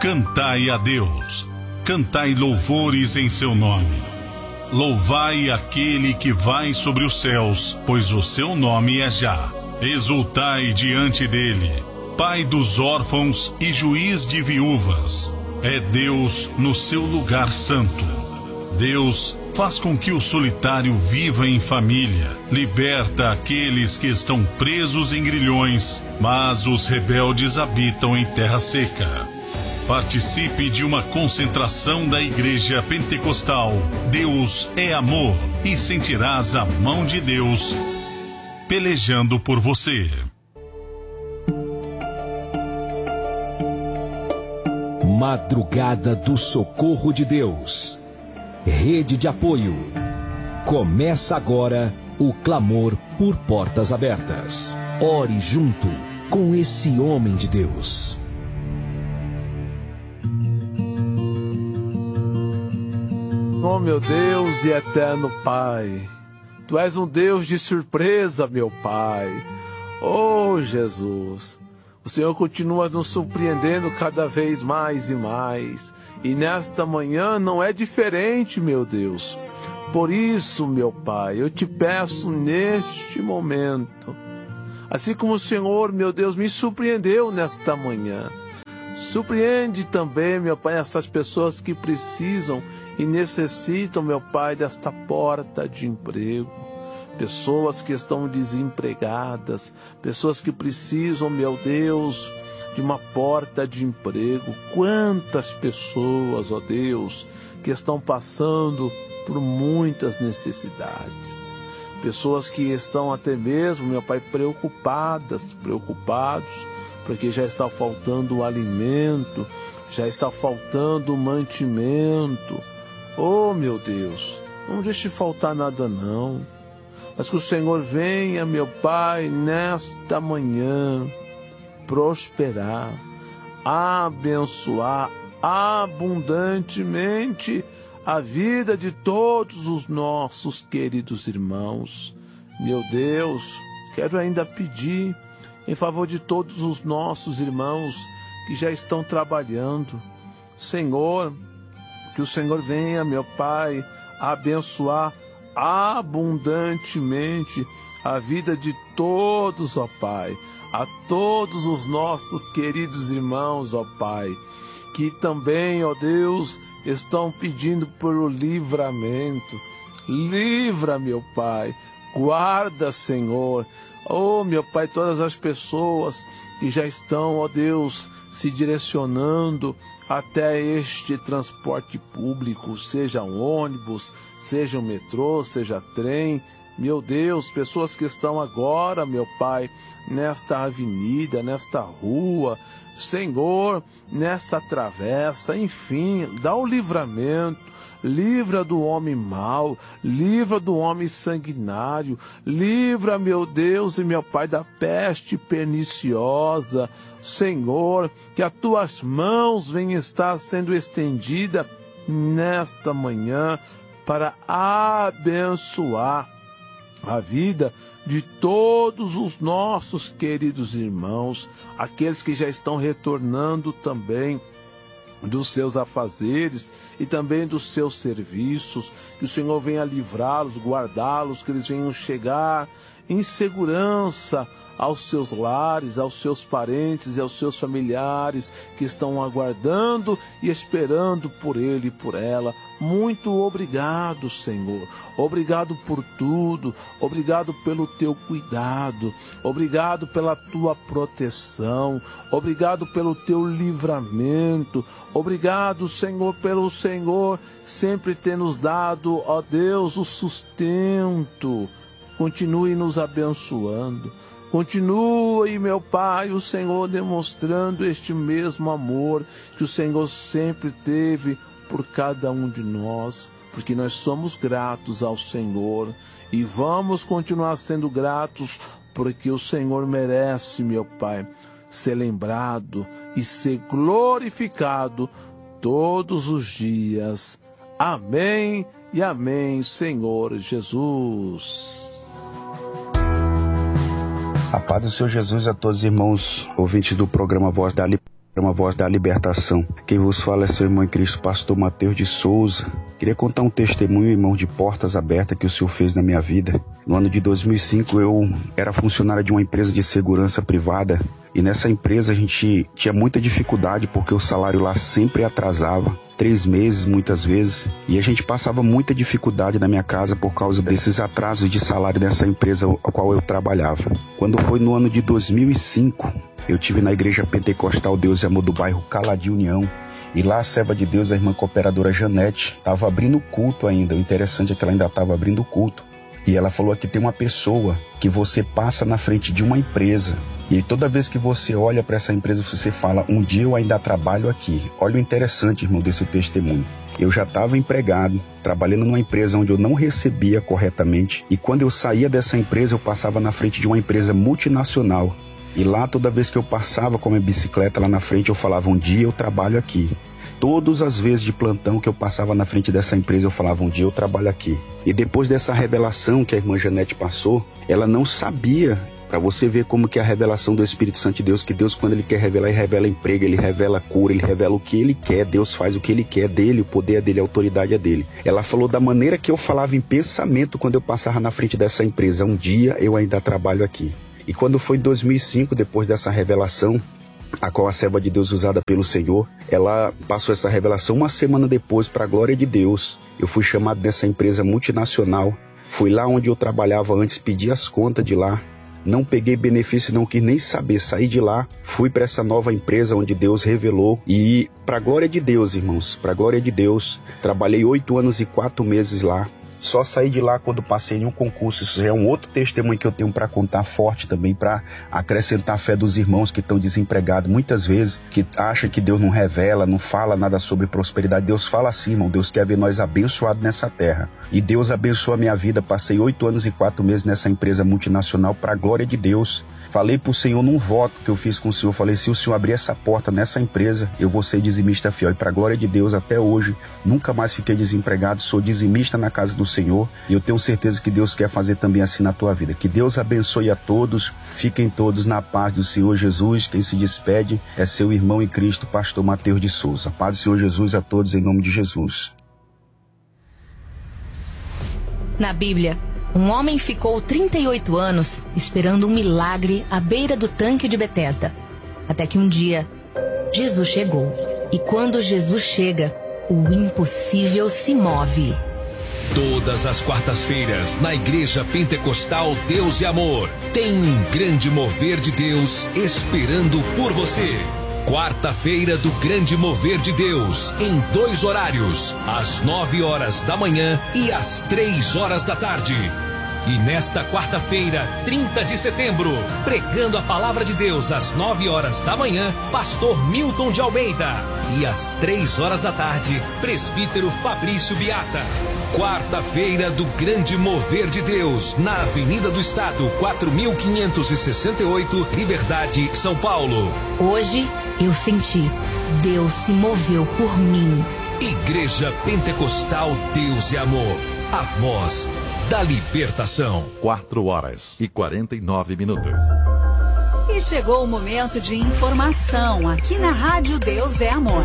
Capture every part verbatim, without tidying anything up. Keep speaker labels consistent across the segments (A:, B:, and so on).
A: Cantai a Deus, cantai louvores em seu nome. Louvai aquele que vai sobre os céus, pois o seu nome é Já. Exultai diante dele, Pai dos órfãos e juiz de viúvas. É Deus no seu lugar santo. Deus faz com que o solitário viva em família, liberta aqueles que estão presos em grilhões, mas os rebeldes habitam em terra seca. Participe de uma concentração da Igreja Pentecostal Deus é Amor e sentirás a mão de Deus pelejando por você.
B: Madrugada do Socorro de Deus. Rede de apoio. Começa agora o clamor por portas abertas. Ore junto com esse homem de Deus.
C: Oh, meu Deus e eterno Pai, Tu és um Deus de surpresa, meu Pai. Oh, Jesus, o Senhor continua nos surpreendendo cada vez mais e mais. E nesta manhã não é diferente, meu Deus. Por isso, meu Pai, eu te peço neste momento, assim como o Senhor, meu Deus, me surpreendeu nesta manhã, surpreende também, meu Pai, essas pessoas que precisam e necessitam, meu Pai, desta porta de emprego. Pessoas que estão desempregadas, pessoas que precisam, meu Deus, de uma porta de emprego. Quantas pessoas, ó Deus, que estão passando por muitas necessidades. Pessoas que estão até mesmo, meu Pai, preocupadas, preocupados, porque já está faltando o alimento, já está faltando o mantimento. Oh, meu Deus, não deixe faltar nada não, mas que o Senhor venha, meu Pai, nesta manhã, prosperar, abençoar abundantemente a vida de todos os nossos queridos irmãos. Meu Deus, quero ainda pedir em favor de todos os nossos irmãos que já estão trabalhando. Senhor, que o Senhor venha, meu Pai, abençoar abundantemente a vida de todos, ó Pai, a todos os nossos queridos irmãos, ó Pai, que também, ó Deus, estão pedindo pelo livramento. Livra, meu Pai, guarda, Senhor, oh, meu Pai, todas as pessoas que já estão, ó Deus, se direcionando até este transporte público, seja um ônibus, seja um metrô, seja trem. Meu Deus, pessoas que estão agora, meu Pai, nesta avenida, nesta rua, Senhor, nesta travessa, enfim, dá o livramento. Livra do homem mau, livra do homem sanguinário, livra, meu Deus e meu Pai, da peste perniciosa. Senhor, que as tuas mãos venham estar sendo estendidas nesta manhã para abençoar a vida de todos os nossos queridos irmãos, aqueles que já estão retornando também dos seus afazeres e também dos seus serviços, que o Senhor venha livrá-los, guardá-los, que eles venham chegar em segurança aos seus lares, aos seus parentes e aos seus familiares que estão aguardando e esperando por ele e por ela. Muito obrigado, Senhor. Obrigado por tudo. Obrigado pelo teu cuidado. Obrigado pela tua proteção. Obrigado pelo teu livramento. Obrigado, Senhor, pelo Senhor sempre ter nos dado, ó Deus, o sustento. Continue nos abençoando. Continue, meu Pai, o Senhor demonstrando este mesmo amor que o Senhor sempre teve por cada um de nós, porque nós somos gratos ao Senhor e vamos continuar sendo gratos, porque o Senhor merece, meu Pai, ser lembrado e ser glorificado todos os dias. Amém e amém, Senhor Jesus.
D: A paz do Senhor Jesus a todos os irmãos ouvintes do programa Voz da Libertação. É uma voz da libertação. Quem vos fala é seu irmão em Cristo, pastor Mateus de Souza. Queria contar um testemunho, irmão, de portas abertas que o Senhor fez na minha vida. No ano de dois mil e cinco, eu era funcionário de uma empresa de segurança privada. E nessa empresa a gente tinha muita dificuldade porque o salário lá sempre atrasava. Três meses, muitas vezes. E a gente passava muita dificuldade na minha casa por causa desses atrasos de salário dessa empresa a qual eu trabalhava. Quando foi no ano de dois mil e cinco... eu tive na igreja pentecostal Deus e Amor do bairro Caladim União. E lá a serva de Deus, a irmã cooperadora Janete, estava abrindo culto ainda. O interessante é que ela ainda estava abrindo culto. E ela falou que tem uma pessoa que você passa na frente de uma empresa. E toda vez que você olha para essa empresa, você fala, um dia eu ainda trabalho aqui. Olha o interessante, irmão, desse testemunho. Eu já estava empregado, trabalhando numa empresa onde eu não recebia corretamente. E quando eu saía dessa empresa, eu passava na frente de uma empresa multinacional. E lá, toda vez que eu passava com a minha bicicleta lá na frente, eu falava, um dia eu trabalho aqui. Todas as vezes de plantão que eu passava na frente dessa empresa, eu falava, um dia eu trabalho aqui. E depois dessa revelação que a irmã Janete passou, ela não sabia, para você ver como que é a revelação do Espírito Santo de Deus, que Deus, quando Ele quer revelar, Ele revela emprego, Ele revela cura, Ele revela o que Ele quer, Deus faz o que Ele quer dele, o poder é dele, a autoridade é dele. Ela falou da maneira que eu falava em pensamento quando eu passava na frente dessa empresa, um dia eu ainda trabalho aqui. E quando foi em dois mil e cinco, depois dessa revelação, a qual a serva de Deus usada pelo Senhor, ela passou essa revelação uma semana depois, para a glória de Deus. Eu fui chamado dessa empresa multinacional, fui lá onde eu trabalhava antes, pedi as contas de lá, não peguei benefício, não quis nem saber, saí de lá, fui para essa nova empresa onde Deus revelou e, para a glória de Deus, irmãos, para a glória de Deus, trabalhei oito anos e quatro meses lá. Só saí de lá quando passei em um concurso. Isso já é um outro testemunho que eu tenho para contar forte também, para acrescentar a fé dos irmãos que estão desempregados muitas vezes, que acham que Deus não revela, não fala nada sobre prosperidade. Deus fala assim, irmão. Deus quer ver nós abençoados nessa terra. E Deus abençoa a minha vida. Passei oito anos e quatro meses nessa empresa multinacional para a glória de Deus. Falei para o Senhor num voto que eu fiz com o Senhor. Falei, se o Senhor abrir essa porta nessa empresa, eu vou ser dizimista fiel. E para a glória de Deus, até hoje, nunca mais fiquei desempregado. Sou dizimista na casa do Senhor. E eu tenho certeza que Deus quer fazer também assim na tua vida. Que Deus abençoe a todos. Fiquem todos na paz do Senhor Jesus. Quem se despede é seu irmão em Cristo, pastor Mateus de Souza. Paz do Senhor Jesus a todos em nome de Jesus.
E: Na Bíblia, um homem ficou trinta e oito anos esperando um milagre à beira do tanque de Betesda. Até que um dia, Jesus chegou. E quando Jesus chega, o impossível se move.
B: Todas as quartas-feiras, na Igreja Pentecostal Deus e Amor, tem um grande mover de Deus esperando por você. Quarta-feira do Grande Mover de Deus, em dois horários, às nove horas da manhã e às três horas da tarde. E nesta quarta-feira, trinta de setembro, pregando a palavra de Deus às nove horas da manhã, pastor Milton de Almeida. E às três horas da tarde, presbítero Fabrício Biata. Quarta-feira do Grande Mover de Deus, na Avenida do Estado, quatro mil quinhentos e sessenta e oito, Liberdade, São Paulo.
E: Hoje eu senti, Deus se moveu por mim.
B: Igreja Pentecostal Deus e Amor, a voz da libertação.
F: quatro horas e quarenta e nove minutos.
G: E chegou o momento de informação aqui na Rádio Deus é Amor.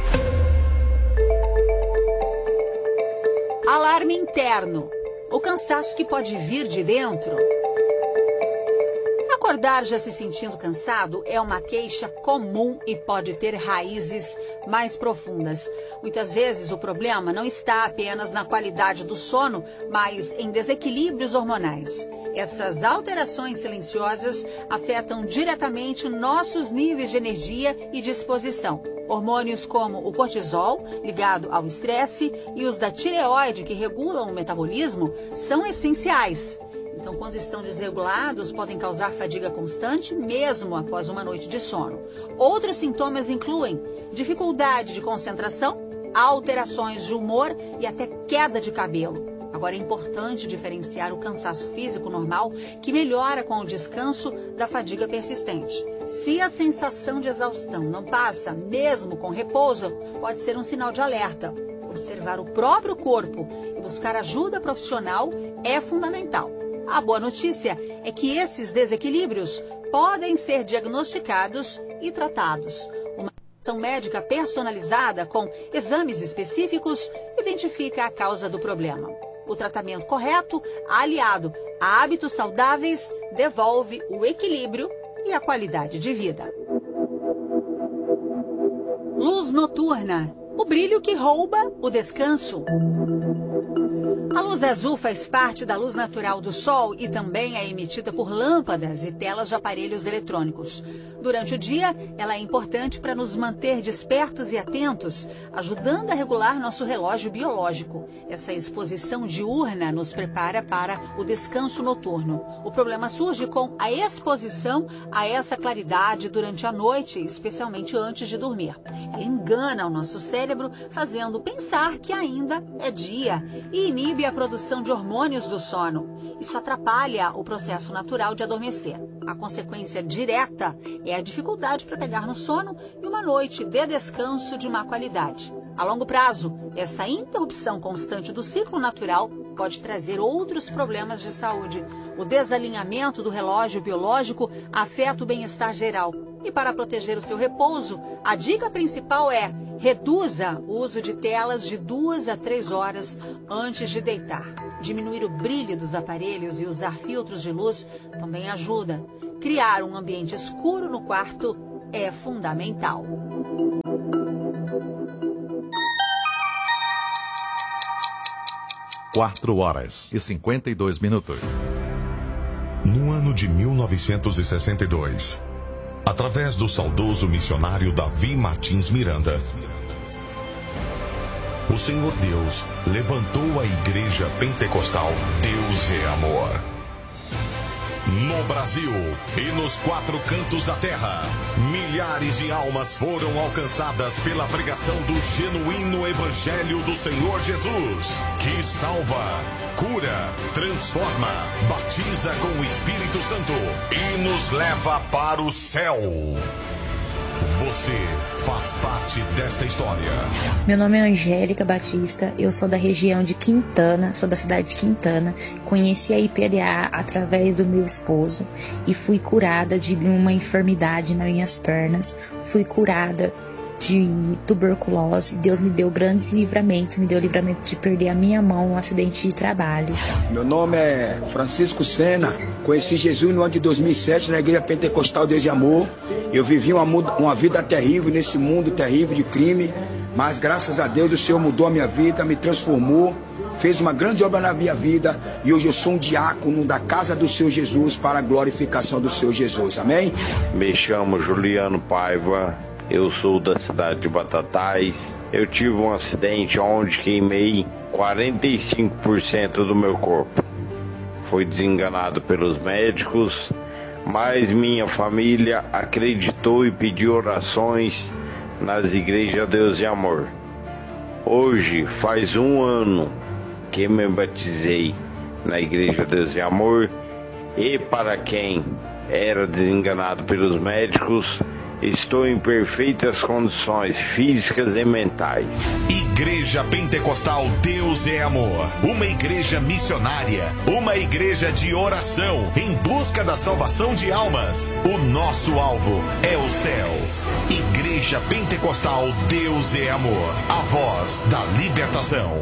G: Alarme interno. O cansaço que pode vir de dentro. Acordar já se sentindo cansado é uma queixa comum e pode ter raízes mais profundas. Muitas vezes o problema não está apenas na qualidade do sono, mas em desequilíbrios hormonais. Essas alterações silenciosas afetam diretamente nossos níveis de energia e disposição. Hormônios como o cortisol, ligado ao estresse, e os da tireoide, que regulam o metabolismo, são essenciais. Então, quando estão desregulados, podem causar fadiga constante, mesmo após uma noite de sono. Outros sintomas incluem dificuldade de concentração, alterações de humor e até queda de cabelo. Agora, é importante diferenciar o cansaço físico normal, que melhora com o descanso, da fadiga persistente. Se a sensação de exaustão não passa, mesmo com repouso, pode ser um sinal de alerta. Observar o próprio corpo e buscar ajuda profissional é fundamental. A boa notícia é que esses desequilíbrios podem ser diagnosticados e tratados. Uma... médica personalizada com exames específicos identifica a causa do problema. O tratamento correto, aliado a hábitos saudáveis, devolve o equilíbrio e a qualidade de vida. Luz noturna, o brilho que rouba o descanso. A luz azul faz parte da luz natural do Sol e também é emitida por lâmpadas e telas de aparelhos eletrônicos. Durante o dia, ela é importante para nos manter despertos e atentos, ajudando a regular nosso relógio biológico. Essa exposição diurna nos prepara para o descanso noturno. O problema surge com a exposição a essa claridade durante a noite, especialmente antes de dormir. Ela engana o nosso cérebro, fazendo pensar que ainda é dia e inibe a produção de hormônios do sono. Isso atrapalha o processo natural de adormecer. A consequência direta é a dificuldade para pegar no sono e uma noite de descanso de má qualidade. A longo prazo, essa interrupção constante do ciclo natural pode trazer outros problemas de saúde. O desalinhamento do relógio biológico afeta o bem-estar geral. E para proteger o seu repouso, a dica principal é: reduza o uso de telas de duas a três horas antes de deitar. Diminuir o brilho dos aparelhos e usar filtros de luz também ajuda. Criar um ambiente escuro no quarto é fundamental.
F: Quatro horas e cinquenta e dois minutos.
H: No ano de mil novecentos e sessenta e dois, através do saudoso missionário Davi Martins Miranda, o Senhor Deus levantou a Igreja Pentecostal Deus é Amor. No Brasil e nos quatro cantos da terra, milhares de almas foram alcançadas pela pregação do genuíno Evangelho do Senhor Jesus, que salva, cura, transforma, batiza com o Espírito Santo e nos leva para o céu. Você faz parte desta história.
I: Meu nome é Angélica Batista, eu sou da região de Quintana, sou da cidade de Quintana. Conheci a I P D A através do meu esposo e fui curada de uma enfermidade nas minhas pernas. Fui curada de tuberculose. Deus me deu grandes livramentos, me deu livramento de perder a minha mão num acidente de trabalho.
J: Meu nome é Francisco Sena, conheci Jesus no ano de dois mil e sete na Igreja Pentecostal Deus e Amor. Eu vivi uma, uma vida terrível nesse mundo terrível de crime, mas graças a Deus o Senhor mudou a minha vida, me transformou, fez uma grande obra na minha vida e hoje eu sou um diácono da casa do Senhor Jesus para a glorificação do Senhor Jesus. Amém?
K: Me chamo Juliano Paiva. Eu sou da cidade de Batatais. Eu tive um acidente onde queimei quarenta e cinco por cento do meu corpo. Fui desenganado pelos médicos, mas minha família acreditou e pediu orações nas igrejas Deus e Amor. Hoje faz um ano que me batizei na igreja Deus e Amor e para quem era desenganado pelos médicos, estou em perfeitas condições físicas e mentais.
H: Igreja Pentecostal Deus é Amor. Uma igreja missionária. Uma igreja de oração em busca da salvação de almas. O nosso alvo é o céu. Igreja Pentecostal Deus é Amor. A voz da libertação.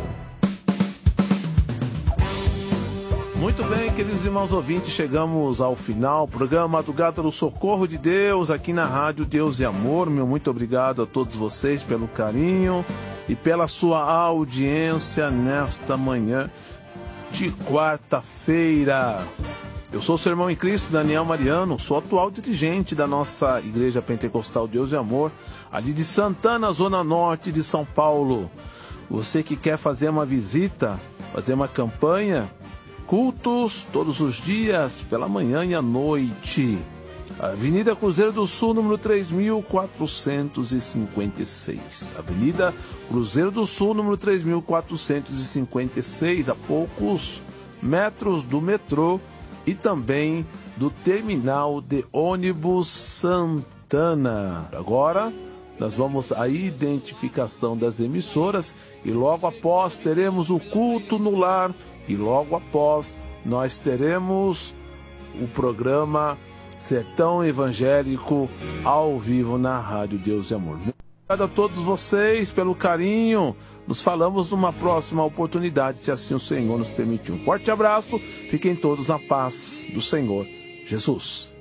C: Muito bem, queridos irmãos ouvintes, chegamos ao final. Programa Madrugada do Socorro de Deus, aqui na Rádio Deus e Amor. Meu muito obrigado a todos vocês pelo carinho e pela sua audiência nesta manhã de quarta-feira. Eu sou o seu irmão em Cristo, Daniel Mariano, sou atual dirigente da nossa Igreja Pentecostal Deus e Amor, ali de Santana, Zona Norte de São Paulo. Você que quer fazer uma visita, fazer uma campanha, cultos todos os dias, pela manhã e à noite. Avenida Cruzeiro do Sul, número três mil quatrocentos e cinquenta e seis. Avenida Cruzeiro do Sul, número três mil quatrocentos e cinquenta e seis, a poucos metros do metrô e também do terminal de ônibus Santana. Agora nós vamos à identificação das emissoras e logo após teremos o culto no lar. E logo após, nós teremos o programa Sertão Evangélico ao vivo na Rádio Deus e Amor. Obrigado a todos vocês pelo carinho. Nos falamos numa próxima oportunidade, se assim o Senhor nos permitir. Um forte abraço. Fiquem todos na paz do Senhor Jesus.